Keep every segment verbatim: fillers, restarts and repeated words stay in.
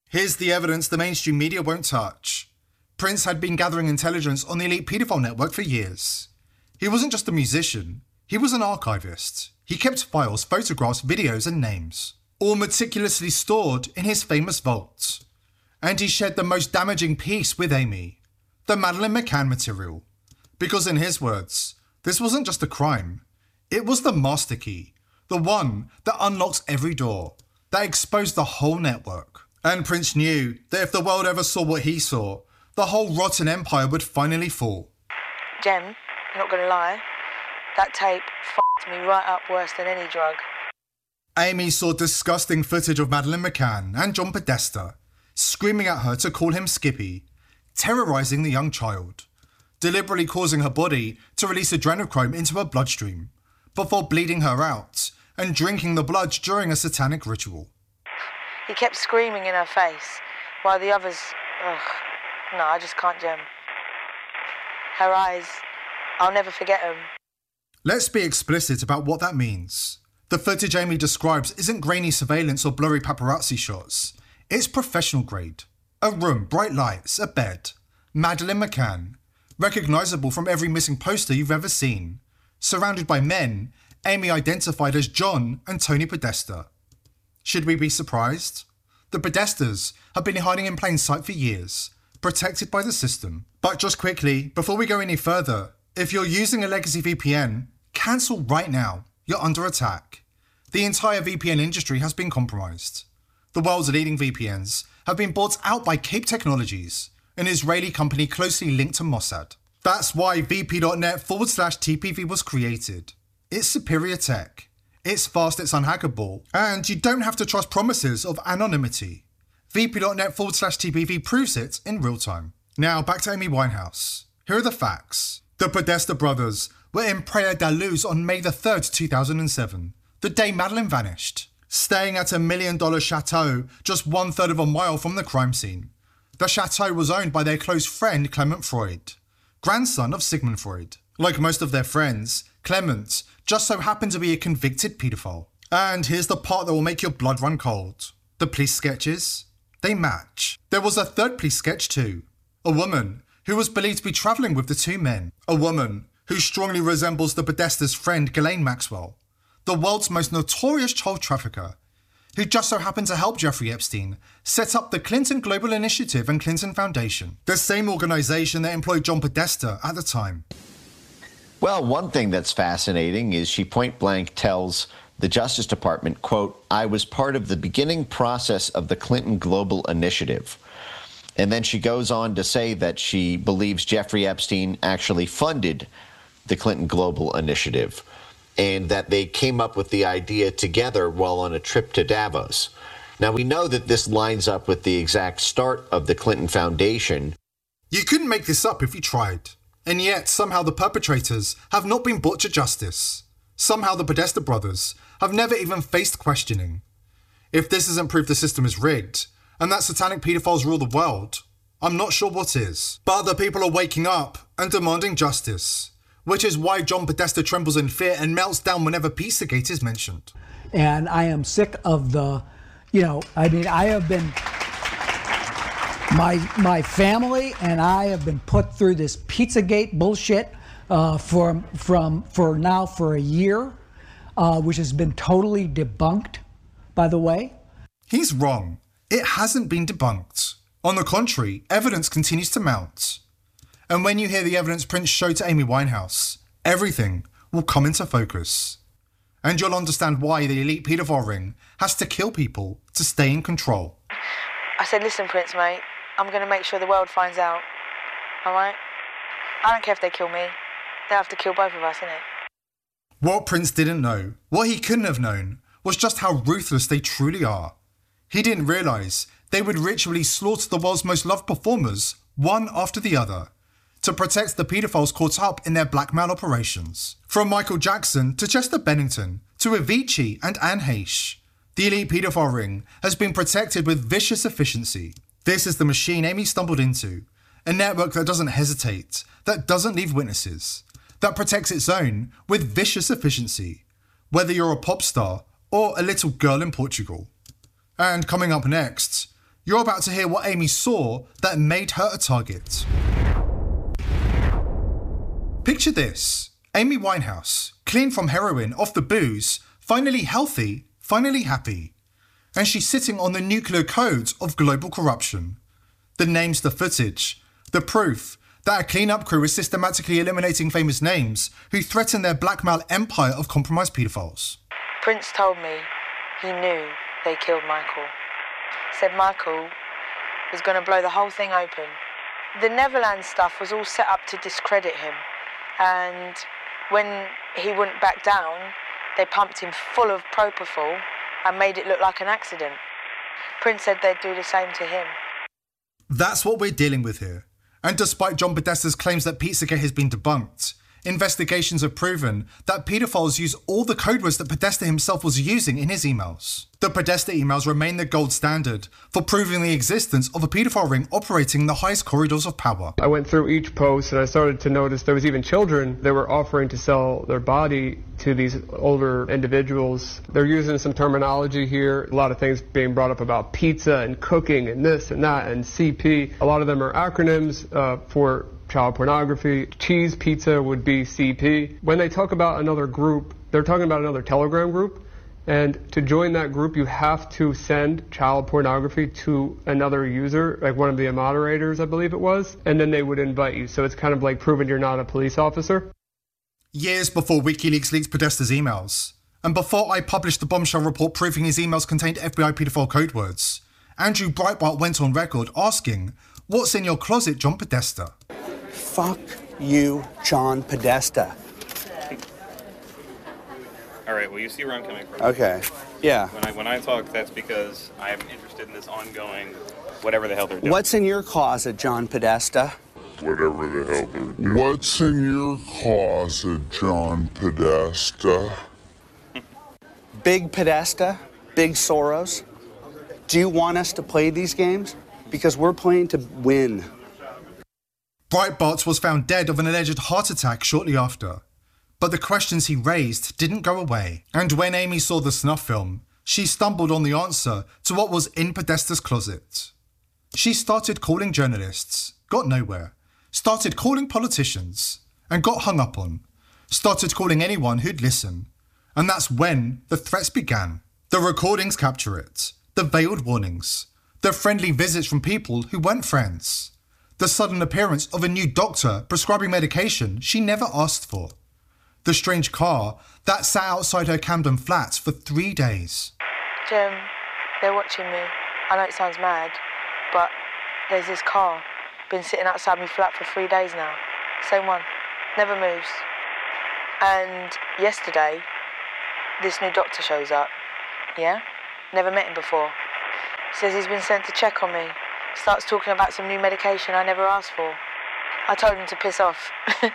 Here's the evidence the mainstream media won't touch. Prince had been gathering intelligence on the elite paedophile network for years. He wasn't just a musician, he was an archivist. He kept files, photographs, videos and names, all meticulously stored in his famous vault. And he shared the most damaging piece with Amy, the Madeleine McCann material. Because in his words, this wasn't just a crime, it was the master key, the one that unlocks every door, that exposed the whole network. And Prince knew that if the world ever saw what he saw, the whole rotten empire would finally fall. Jem, I'm not gonna lie, that tape f***ed me right up worse than any drug. Amy saw disgusting footage of Madeleine McCann and John Podesta, screaming at her to call him Skippy, terrorising the young child, deliberately causing her body to release adrenochrome into her bloodstream, before bleeding her out and drinking the blood during a satanic ritual. He kept screaming in her face, while the others... Ugh, no, I just can't, Jem. Her eyes, I'll never forget them. Let's be explicit about what that means. The footage Amy describes isn't grainy surveillance or blurry paparazzi shots. It's professional grade. A room, bright lights, a bed. Madeleine McCann, recognisable from every missing poster you've ever seen. Surrounded by men, Amy identified as John and Tony Podesta. Should we be surprised? The Podestas have been hiding in plain sight for years, protected by the system. But just quickly, before we go any further, if you're using a legacy V P N, cancel right now. You're under attack. The entire V P N industry has been compromised. The world's leading V P Ns have been bought out by Cape Technologies, an Israeli company closely linked to Mossad. That's why vp.net forward slash TPV was created. It's superior tech. It's fast, it's unhackable, and you don't have to trust promises of anonymity. vp.net forward slash TPV proves it in real time. Now back to Amy Winehouse. Here are the facts. The Podesta brothers were in Praia da Luz on May the third, two thousand seven, the day Madeleine vanished, staying at a million dollar chateau just one third of a mile from the crime scene. The chateau was owned by their close friend Clement Freud, grandson of Sigmund Freud. Like most of their friends, Clement just so happened to be a convicted paedophile. And here's the part that will make your blood run cold. The police sketches, they match. There was a third police sketch too. A woman who was believed to be travelling with the two men. A woman who strongly resembles the Podesta's friend Ghislaine Maxwell, the world's most notorious child trafficker, who just so happened to help Jeffrey Epstein set up the Clinton Global Initiative and Clinton Foundation, the same organisation that employed John Podesta at the time. Well, one thing that's fascinating is she point blank tells the Justice Department, quote, "I was part of the beginning process of the Clinton Global Initiative." And then she goes on to say that she believes Jeffrey Epstein actually funded the Clinton Global Initiative and that they came up with the idea together while on a trip to Davos. Now, we know that this lines up with the exact start of the Clinton Foundation. You couldn't make this up if you tried. And yet, somehow the perpetrators have not been brought to justice. Somehow the Podesta brothers have never even faced questioning. If this isn't proof the system is rigged, and that satanic paedophiles rule the world, I'm not sure what is. But other people are waking up and demanding justice, which is why John Podesta trembles in fear and melts down whenever Pizzagate is mentioned. And I am sick of the, you know, I mean, I have been... My my family and I have been put through this Pizzagate bullshit uh, for from for now for a year, uh, which has been totally debunked, by the way. He's wrong. It hasn't been debunked. On the contrary, evidence continues to mount. And when you hear the evidence Prince showed to Amy Winehouse, everything will come into focus. And you'll understand why the elite paedophile ring has to kill people to stay in control. I said, listen, Prince, mate, I'm going to make sure the world finds out, all right? I don't care if they kill me. They have to kill both of us, innit? What Prince didn't know, what he couldn't have known, was just how ruthless they truly are. He didn't realise they would ritually slaughter the world's most loved performers, one after the other, to protect the paedophiles caught up in their blackmail operations. From Michael Jackson to Chester Bennington to Avicii and Anne Heche, the elite paedophile ring has been protected with vicious efficiency. This is the machine Amy stumbled into, a network that doesn't hesitate, that doesn't leave witnesses, that protects its own with vicious efficiency, whether you're a pop star or a little girl in Portugal. And coming up next, You're about to hear what Amy saw that made her a target. Picture this. Amy Winehouse, clean from heroin, off the booze, finally healthy, finally happy. And she's sitting on the nuclear codes of global corruption. The names, the footage, the proof that a clean-up crew is systematically eliminating famous names who threaten their blackmail empire of compromised paedophiles. Prince told me he knew they killed Michael. Said Michael was going to blow the whole thing open. The Neverland stuff was all set up to discredit him. And when he wouldn't back down, they pumped him full of propofol and made it look like an accident. Prince said they'd do the same to him. That's what we're dealing with here. And despite John Podesta's claims that Pizzagate has been debunked, investigations have proven that paedophiles use all the code words that Podesta himself was using in his emails. The Podesta emails remain the gold standard for proving the existence of a paedophile ring operating in the highest corridors of power. I went through each post and I started to notice there was even children that were offering to sell their body to these older individuals. They're using some terminology here, a lot of things being brought up about pizza and cooking and this and that and C P. A lot of them are acronyms uh, for child pornography. Cheese pizza would be C P. When they talk about another group, they're talking about another Telegram group. And to join that group, you have to send child pornography to another user, like one of the moderators, I believe it was, and then they would invite you. So it's kind of like proving you're not a police officer. Years before WikiLeaks leaked Podesta's emails, and before I published the bombshell report proving his emails contained F B I paedophile code words, Andrew Breitbart went on record asking, "What's in your closet, John Podesta?" Fuck you, John Podesta. All right, well, you see where I'm coming from. Okay, yeah. When I when I talk, that's because I'm interested in this ongoing whatever the hell they're doing. What's in your closet, John Podesta? Whatever the hell they're doing. What's in your closet, John Podesta? Big Podesta? Big Soros? Do you want us to play these games? Because we're playing to win. Breitbart was found dead of an alleged heart attack shortly after. But the questions he raised didn't go away. And when Amy saw the snuff film, she stumbled on the answer to what was in Podesta's closet. She started calling journalists, got nowhere. Started calling politicians, and got hung up on. Started calling anyone who'd listen. And that's when the threats began. The recordings capture it. The veiled warnings. The friendly visits from people who weren't friends. The sudden appearance of a new doctor prescribing medication she never asked for. The strange car that sat outside her Camden flat for three days. Jim, they're watching me. I know it sounds mad, but there's this car. Been sitting outside my flat for three days now. Same one. Never moves. And yesterday, this new doctor shows up. Yeah? Never met him before. Says he's been sent to check on me. Starts talking about some new medication I never asked for. I told him to piss off.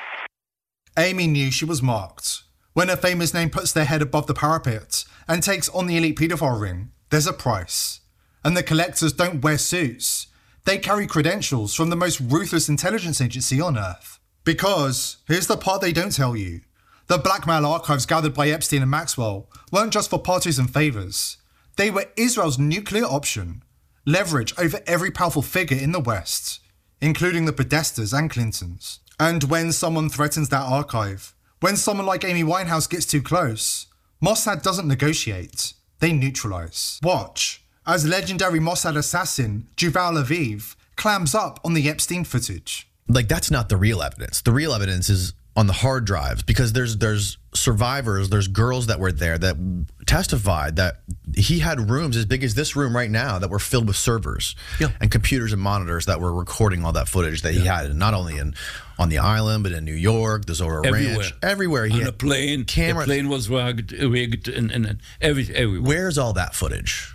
Amy knew she was marked. When a famous name puts their head above the parapet and takes on the elite paedophile ring, there's a price. And the collectors don't wear suits. They carry credentials from the most ruthless intelligence agency on Earth. Because, here's the part they don't tell you, the blackmail archives gathered by Epstein and Maxwell weren't just for parties and favours. They were Israel's nuclear option, leverage over every powerful figure in the West, including the Podestas and Clintons. And when someone threatens that archive, when someone like Amy Winehouse gets too close, Mossad doesn't negotiate, they neutralise. Watch as legendary Mossad assassin Yuval Aviv clams up on the Epstein footage. Like, that's not the real evidence. The real evidence is on the hard drives, because there's there's survivors, there's girls that were there that testified that he had rooms as big as this room right now that were filled with servers yeah. and computers and monitors that were recording all that footage that yeah. he had, and not only in on the island but in New York, the Zora everywhere. Ranch, everywhere. He on had a plane, cameras. The plane was rigged, rigged and, and, and every, everywhere. Where's all that footage?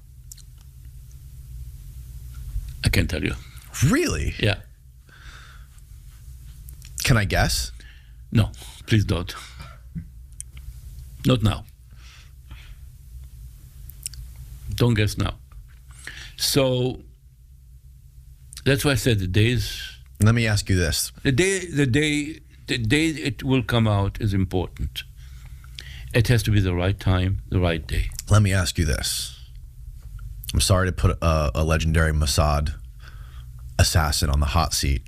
I can't tell you. Really? Yeah. Can I guess? No, please don't. Not now. Don't guess now. So that's why I said the days. Let me ask you this: the day, the day, the day it will come out is important. It has to be the right time, the right day. Let me ask you this: I'm sorry to put a, a legendary Mossad assassin on the hot seat.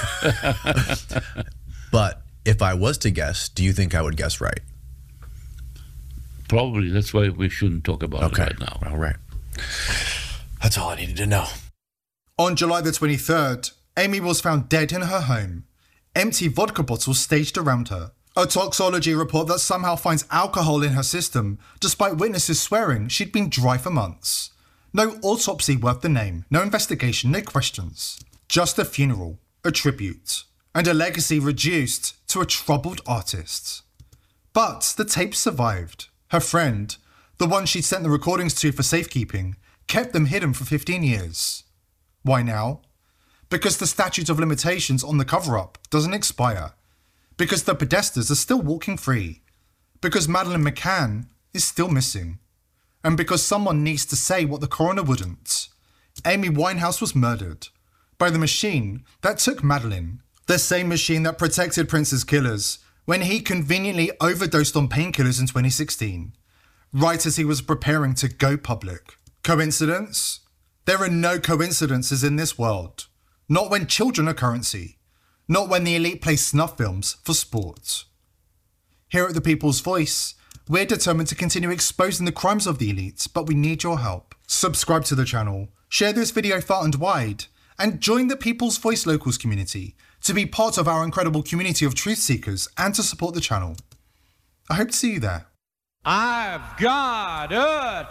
But if I was to guess, do you think I would guess right? Probably. That's why we shouldn't talk about okay. it right now. All right. That's all I needed to know. On July the twenty-third, Amy was found dead in her home. Empty vodka bottles staged around her. A toxology report that somehow finds alcohol in her system, despite witnesses swearing she'd been dry for months. No autopsy worth the name, no investigation, no questions. Just a funeral, a tribute, and a legacy reduced to a troubled artist. But the tape survived. Her friend, the one she'd sent the recordings to for safekeeping, kept them hidden for fifteen years. Why now? Because the statute of limitations on the cover-up doesn't expire. Because the Podestas are still walking free. Because Madeleine McCann is still missing. And because someone needs to say what the coroner wouldn't. Amy Winehouse was murdered by the machine that took Madeleine. The same machine that protected Prince's killers when he conveniently overdosed on painkillers in twenty sixteen, right as he was preparing to go public. Coincidence? There are no coincidences in this world. Not when children are currency. Not when the elite play snuff films for sport. Here at The People's Voice, we're determined to continue exposing the crimes of the elites, but we need your help. Subscribe to the channel, share this video far and wide, and join the People's Voice Locals community to be part of our incredible community of truth seekers and to support the channel. I hope to see you there. I've got a